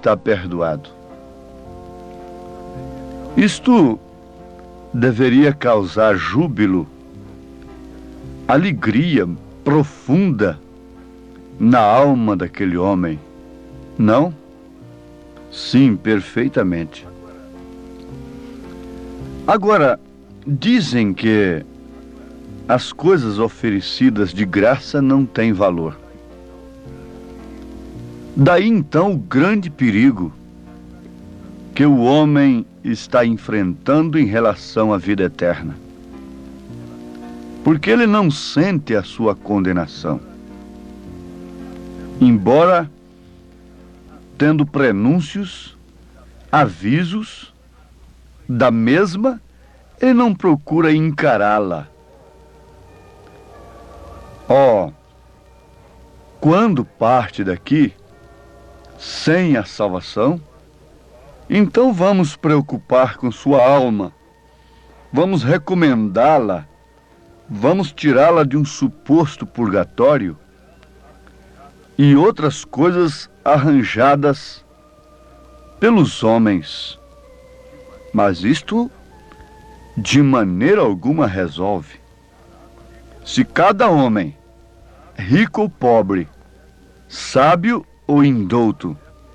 está perdoado. Isto deveria causar júbilo, alegria profunda na alma daquele homem, não? Sim, perfeitamente. Agora, dizem que as coisas oferecidas de graça não têm valor. Daí então o grande perigo que o homem está enfrentando em relação à vida eterna. Porque ele não sente a sua condenação. Embora tendo prenúncios, avisos da mesma, ele não procura encará-la. Quando parte daqui sem a salvação, então vamos preocupar com sua alma, vamos recomendá-la, vamos tirá-la de um suposto purgatório e outras coisas arranjadas pelos homens. Mas isto de maneira alguma resolve. Se cada homem, rico ou pobre, sábio ou indouto,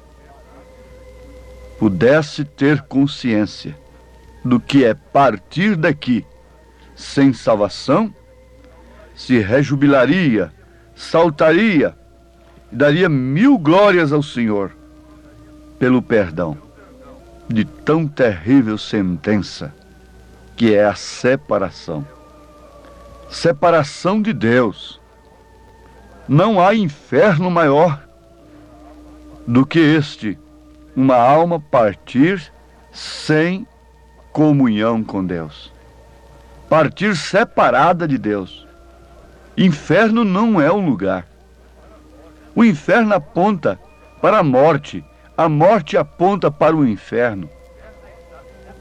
pudesse ter consciência do que é partir daqui sem salvação, se rejubilaria, saltaria e daria 1000 glórias ao Senhor pelo perdão de tão terrível sentença que é a separação. Separação de Deus. Não há inferno maior do que este, uma alma partir sem comunhão com Deus. Partir separada de Deus. Inferno não é um lugar. O inferno aponta para a morte. A morte aponta para o inferno.